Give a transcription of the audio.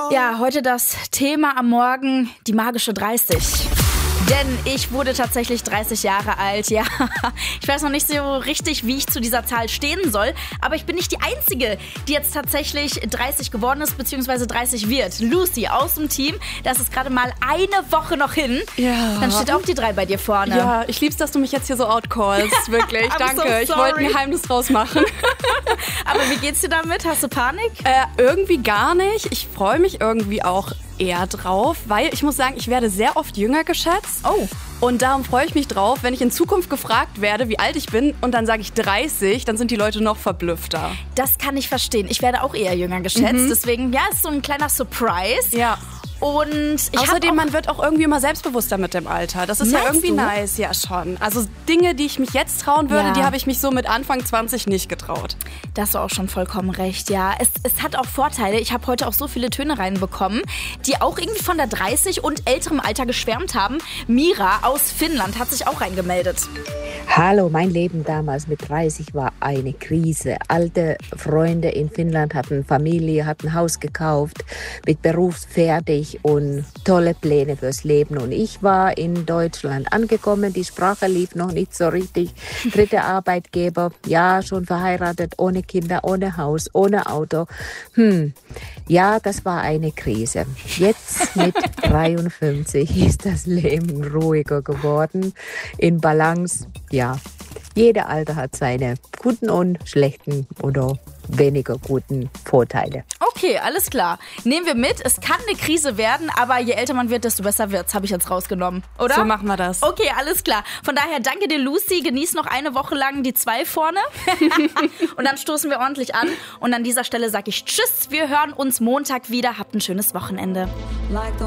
Ja, heute das Thema am Morgen, die magische 30. Denn ich wurde tatsächlich 30 Jahre alt, ja. Ich weiß noch nicht so richtig, wie ich zu dieser Zahl stehen soll, aber ich bin nicht die Einzige, die jetzt tatsächlich 30 geworden ist, beziehungsweise 30 wird. Lucy aus dem Team, das ist gerade mal eine Woche noch hin. Ja. Dann steht auch die 3 bei dir vorne. Ja, ich lieb's, dass du mich jetzt hier so outcallst, wirklich. Danke, so ich wollte ein Geheimnis draus machen. Aber wie geht's dir damit? Hast du Panik? Irgendwie gar nicht. Ich freue mich irgendwie auch eher drauf, weil ich muss sagen, ich werde sehr oft jünger geschätzt. Oh. Und darum freue ich mich drauf, wenn ich in Zukunft gefragt werde, wie alt ich bin und dann sage ich 30, dann sind die Leute noch verblüffter. Das kann ich verstehen. Ich werde auch eher jünger geschätzt. Deswegen, ja, ist so ein kleiner Surprise. Ja. Und außerdem, man wird auch irgendwie immer selbstbewusster mit dem Alter. Das ist ja irgendwie nice, ja schon. Also Dinge, die ich mich jetzt trauen würde, die habe ich mich so mit Anfang 20 nicht getraut. Da hast du auch schon vollkommen recht, ja. Es hat auch Vorteile. Ich habe heute auch so viele Töne reinbekommen, die auch irgendwie von der 30 und älterem Alter geschwärmt haben. Mira aus Finnland hat sich auch reingemeldet. Hallo, mein Leben damals mit 30 war eine Krise. Alte Freunde in Finnland hatten Familie, hatten Haus gekauft, mit Beruf fertig und tolle Pläne fürs Leben. Und ich war in Deutschland angekommen, die Sprache lief noch nicht so richtig. Dritter Arbeitgeber, ja, schon verheiratet, ohne Kinder, ohne Haus, ohne Auto. Ja, das war eine Krise. Jetzt mit 53 ist das Leben ruhiger geworden, in Balance. Ja, jeder Alter hat seine guten und schlechten oder weniger guten Vorteile. Okay, alles klar. Nehmen wir mit. Es kann eine Krise werden, aber je älter man wird, desto besser wird's, habe ich jetzt rausgenommen, oder? So machen wir das. Okay, alles klar. Von daher danke dir, Lucy. Genieß noch eine Woche lang die 2 vorne. Und dann stoßen wir ordentlich an. Und an dieser Stelle sage ich Tschüss. Wir hören uns Montag wieder. Habt ein schönes Wochenende.